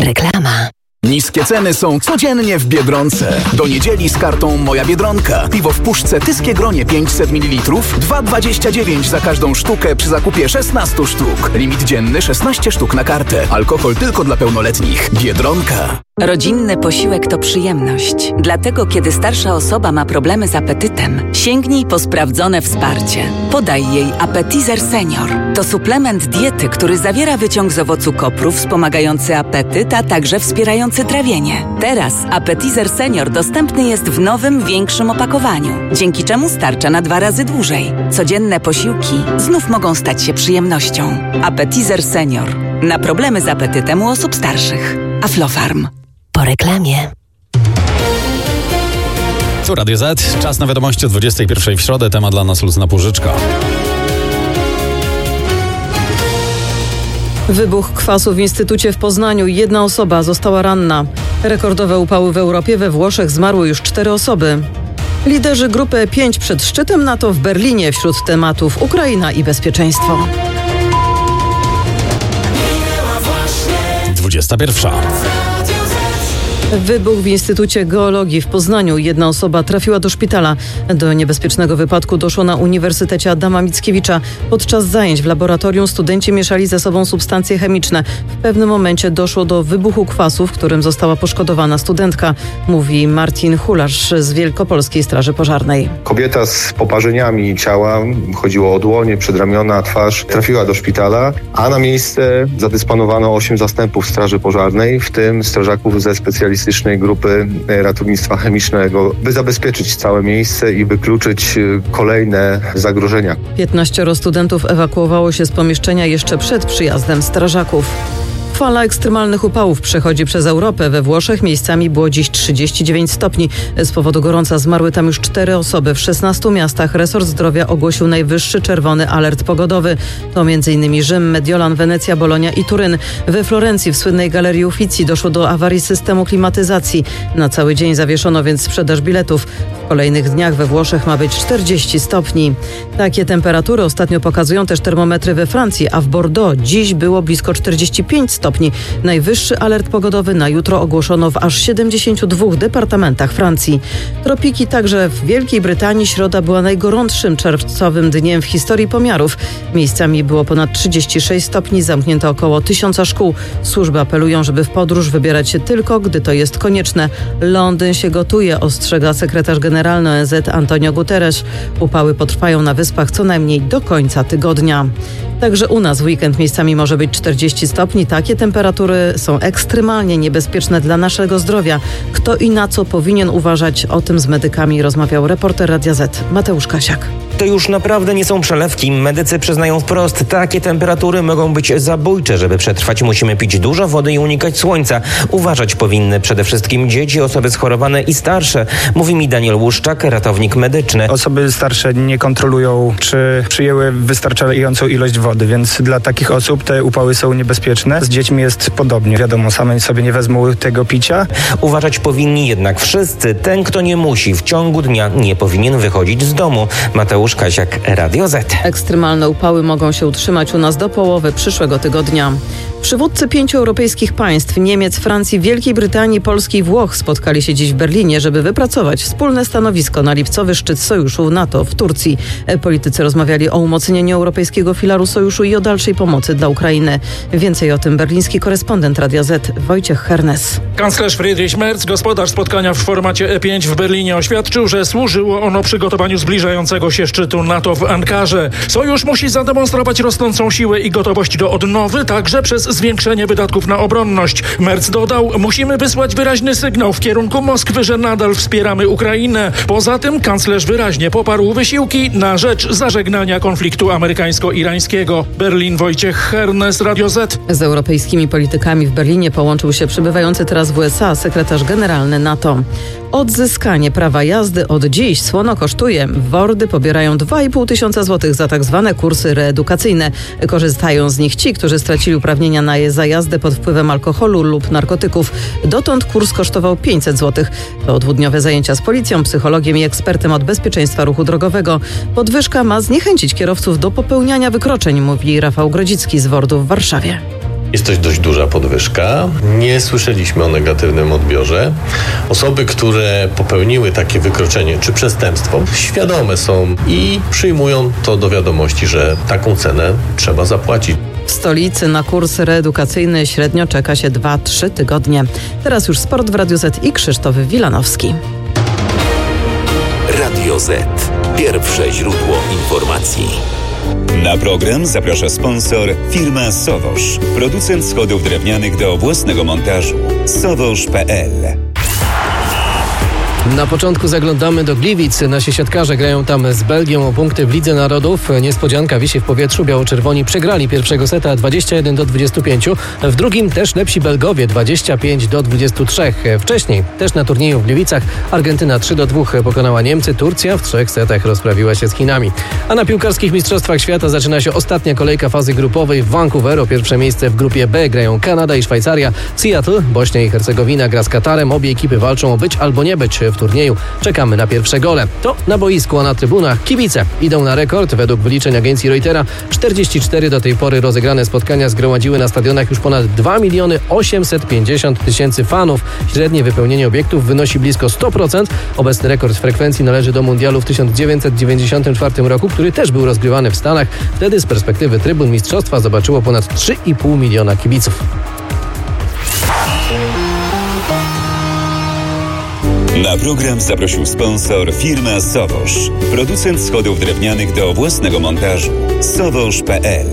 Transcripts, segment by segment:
Reklama. Niskie ceny są codziennie w Biedronce. Do niedzieli z kartą Moja Biedronka. Piwo w puszce Tyskie Gronie 500 ml 2,29 za każdą sztukę przy zakupie 16 sztuk. Limit dzienny 16 sztuk na kartę. Alkohol tylko dla pełnoletnich. Biedronka. Rodzinny posiłek to przyjemność. Dlatego, kiedy starsza osoba ma problemy z apetytem, sięgnij po sprawdzone wsparcie. Podaj jej Appetizer Senior. To suplement diety, który zawiera wyciąg z owocu kopru wspomagający apetyt, a także wspierający trawienie. Teraz Appetizer Senior dostępny jest w nowym, większym opakowaniu, dzięki czemu starcza na 2 razy dłużej. Codzienne posiłki znów mogą stać się przyjemnością. Appetizer Senior. Na problemy z apetytem u osób starszych. Aflofarm. Po reklamie. Tu Radio Z. Czas na wiadomości o 21 w środę. Temat dla nas Lucyna Płużyczka. Wybuch kwasu w Instytucie w Poznaniu. 1 osoba została ranna. Rekordowe upały w Europie. We Włoszech zmarły już 4 osoby. Liderzy grupy E5 przed szczytem NATO w Berlinie. Wśród tematów Ukraina i bezpieczeństwo. 21. Wybuch w Instytucie Geologii w Poznaniu. 1 osoba trafiła do szpitala. Do niebezpiecznego wypadku doszło na Uniwersytecie Adama Mickiewicza. Podczas zajęć w laboratorium studenci mieszali ze sobą substancje chemiczne. W pewnym momencie doszło do wybuchu kwasu, w którym została poszkodowana studentka, mówi Marcin Hularz z Wielkopolskiej Straży Pożarnej. Kobieta z poparzeniami ciała, chodziło o dłonie, przedramiona, twarz, trafiła do szpitala, a na miejsce zadysponowano 8 zastępów Straży Pożarnej, w tym strażaków ze specjalistycznej grupy ratownictwa chemicznego, by zabezpieczyć całe miejsce i wykluczyć kolejne zagrożenia. 15 studentów ewakuowało się z pomieszczenia jeszcze przed przyjazdem strażaków. Fala ekstremalnych upałów przechodzi przez Europę. We Włoszech miejscami było dziś 39 stopni. Z powodu gorąca zmarły tam już 4 osoby. W 16 miastach resort zdrowia ogłosił najwyższy czerwony alert pogodowy. To m.in. Rzym, Mediolan, Wenecja, Bolonia i Turyn. We Florencji w słynnej Galerii Uffizi doszło do awarii systemu klimatyzacji. Na cały dzień zawieszono więc sprzedaż biletów. W kolejnych dniach we Włoszech ma być 40 stopni. Takie temperatury ostatnio pokazują też termometry we Francji, a w Bordeaux dziś było blisko 45 stopni. Najwyższy alert pogodowy na jutro ogłoszono w aż 72 departamentach Francji. Tropiki także w Wielkiej Brytanii. Środa była najgorętszym czerwcowym dniem w historii pomiarów. Miejscami było ponad 36 stopni, zamknięto około 1000 szkół. Służby apelują, żeby w podróż wybierać się tylko, gdy to jest konieczne. Londyn się gotuje, ostrzega sekretarz generalny ONZ Antonio Guterres. Upały potrwają na wyspach co najmniej do końca tygodnia. Także u nas w weekend miejscami może być 40 stopni. Takie temperatury są ekstremalnie niebezpieczne dla naszego zdrowia. Kto i na co powinien uważać? O tym z medykami rozmawiał reporter Radia Z Mateusz Kasiak. To już naprawdę nie są przelewki. Medycy przyznają wprost, takie temperatury mogą być zabójcze. Żeby przetrwać, musimy pić dużo wody i unikać słońca. Uważać powinny przede wszystkim dzieci, osoby schorowane i starsze. Mówi mi Daniel Łuszczak, ratownik medyczny. Osoby starsze nie kontrolują, czy przyjęły wystarczającą ilość wody, więc dla takich osób te upały są niebezpieczne. Z dziećmi jest podobnie. Wiadomo, same sobie nie wezmą tego picia. Uważać powinni jednak wszyscy. Ten, kto nie musi, w ciągu dnia nie powinien wychodzić z domu. Mateusz Kasiak, Radio Z. Ekstremalne upały mogą się utrzymać u nas do połowy przyszłego tygodnia. Przywódcy 5 europejskich państw, Niemiec, Francji, Wielkiej Brytanii, Polski i Włoch spotkali się dziś w Berlinie, żeby wypracować wspólne stanowisko na lipcowy szczyt sojuszu NATO w Turcji. Politycy rozmawiali o umocnieniu europejskiego filaru sojuszu i o dalszej pomocy dla Ukrainy. Więcej o tym berliński korespondent Radia Z Wojciech Hernes. Kanclerz Friedrich Merz, gospodarz spotkania w formacie E5 w Berlinie, oświadczył, że służyło ono przygotowaniu zbliżającego się szczytu NATO w Ankarze. Sojusz musi zademonstrować rosnącą siłę i gotowość do odnowy, także przez zwiększenie wydatków na obronność. Merz dodał, musimy wysłać wyraźny sygnał w kierunku Moskwy, że nadal wspieramy Ukrainę. Poza tym kanclerz wyraźnie poparł wysiłki na rzecz zażegnania konfliktu amerykańsko-irańskiego. Berlin, Wojciech Hernes, Radio Z. Z europejskimi politykami w Berlinie połączył się przybywający teraz w USA sekretarz generalny NATO. Odzyskanie prawa jazdy od dziś słono kosztuje. Wordy pobierają 2500 zł za tak zwane kursy reedukacyjne. Korzystają z nich ci, którzy stracili uprawnienia za jazdę pod wpływem alkoholu lub narkotyków. Dotąd kurs kosztował 500 zł. To dwudniowe zajęcia z policją, psychologiem i ekspertem od bezpieczeństwa ruchu drogowego. Podwyżka ma zniechęcić kierowców do popełniania wykroczeń, mówi Rafał Grodzicki z WORD-u w Warszawie. Jest to dość duża podwyżka. Nie słyszeliśmy o negatywnym odbiorze. Osoby, które popełniły takie wykroczenie czy przestępstwo, świadome są i przyjmują to do wiadomości, że taką cenę trzeba zapłacić. W stolicy na kurs reedukacyjny średnio czeka się 2-3 tygodnie. Teraz już sport w Radiu Z i Krzysztof Wilanowski. Radio Z. Pierwsze źródło informacji. Na program zaprasza sponsor firma Sowosz. Producent schodów drewnianych do własnego montażu. Sowosz.pl. Na początku zaglądamy do Gliwic. Nasi siatkarze grają tam z Belgią o punkty w Lidze Narodów. Niespodzianka wisi w powietrzu. Biało-czerwoni przegrali pierwszego seta 21-25. W drugim też lepsi Belgowie 25-23. Wcześniej też na turnieju w Gliwicach Argentyna 3-2 pokonała Niemcy. Turcja w 3 setach rozprawiła się z Chinami. A na piłkarskich mistrzostwach świata zaczyna się ostatnia kolejka fazy grupowej w Vancouver. O pierwsze miejsce w grupie B grają Kanada i Szwajcaria. Seattle, Bośnia i Hercegowina gra z Katarem. Obie ekipy walczą o być albo nie być w turnieju. Czekamy na pierwsze gole. To na boisku, a na trybunach kibice idą na rekord. Według wyliczeń agencji Reutera 44 do tej pory rozegrane spotkania zgromadziły na stadionach już ponad 2 850 000 fanów. Średnie wypełnienie obiektów wynosi blisko 100%. Obecny rekord frekwencji należy do mundialu w 1994 roku, który też był rozgrywany w Stanach. Wtedy z perspektywy trybun mistrzostwa zobaczyło ponad 3,5 miliona kibiców. Na program zaprosił sponsor firma Sowosz. Producent schodów drewnianych do własnego montażu. Sowosz.pl.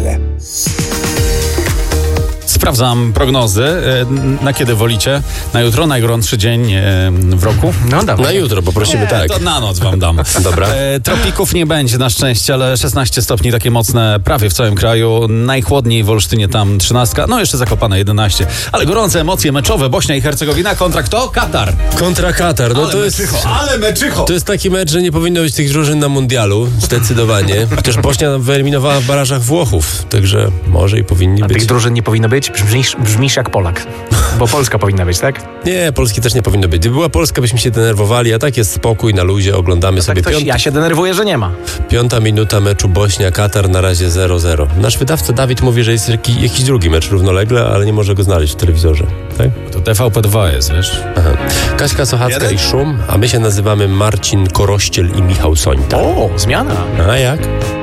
Sprawdzam prognozy. Na kiedy wolicie? Na jutro? Najgorętszy dzień w roku? No dawaj. Na jutro poprosimy, tak. To na noc wam dam. Dobra. Tropików nie będzie na szczęście, ale 16 stopni takie mocne prawie w całym kraju. Najchłodniej w Olsztynie tam 13. No jeszcze Zakopane 11. Ale gorące emocje meczowe. Bośnia i Hercegowina kontra kto? Katar. Kontra Katar. No ale to meczycho, jest... ale meczycho. To jest taki mecz, że nie powinno być tych drużyn na mundialu. Zdecydowanie. Chociaż Bośnia wyeliminowała w barażach Włochów. Także może i powinni być. Tych drużyn nie powinno być? Brzmisz jak Polak. Bo Polska powinna być, tak? Nie, Polski też nie powinno być. Gdyby była Polska, byśmy się denerwowali, a tak jest spokój na luzie, oglądamy sobie Ja się denerwuję, że nie ma. 5. minuta meczu Bośnia-Katar, na razie 0-0. Nasz wydawca Dawid mówi, że jest jakiś drugi mecz równolegle, ale nie może go znaleźć w telewizorze. Tak? To TVP2 jest, wiesz? Aha. Kaśka Sochacka i Szum, a my się nazywamy Marcin Korościel i Michał Sońta. O, zmiana. A jak?